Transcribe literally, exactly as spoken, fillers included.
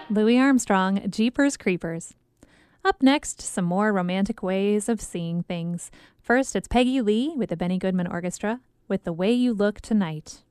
Louis Armstrong, Jeepers Creepers. Up next, some more romantic ways of seeing things. First, it's Peggy Lee with the Benny Goodman Orchestra with The Way You Look Tonight.